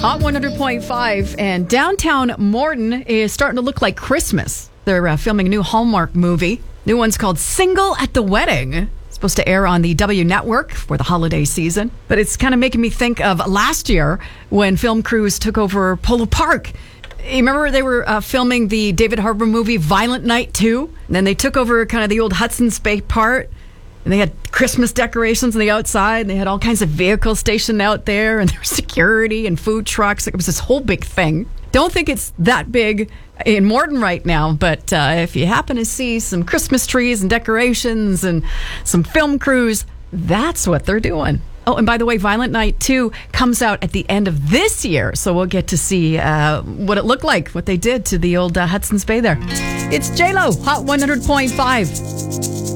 Hot 100.5 and downtown Morden is starting to look like Christmas. They're filming a new Hallmark movie. New one's called Single at the Wedding. It's supposed to air on the W Network for the holiday season. But it's kind of making me think of last year when film crews took over Polo Park. You remember they were filming the David Harbour movie Violent Night 2? And then they took over kind of the old Hudson's Bay part. And they had Christmas decorations on the outside. And they had all kinds of vehicles stationed out there. And there was security and food trucks. It was this whole big thing. Don't think it's that big in Morden right now. But if you happen to see some Christmas trees and decorations and some film crews, that's what they're doing. Oh, and by the way, Violent Night 2 comes out at the end of this year. So we'll get to see what it looked like, what they did to the old Hudson's Bay there. It's J-Lo, Hot 100.5.